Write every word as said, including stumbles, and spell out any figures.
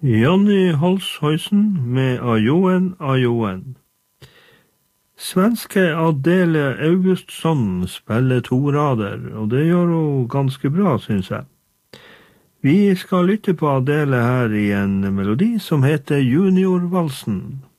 Jonny Holshøysen med Ajoen, Ajoen. Svenske Adele Augustsson spiller to rader, og det gjør hun ganske bra, synes jeg. Vi skal lytte på Adele her i en melodi som heter Juniorvalsen.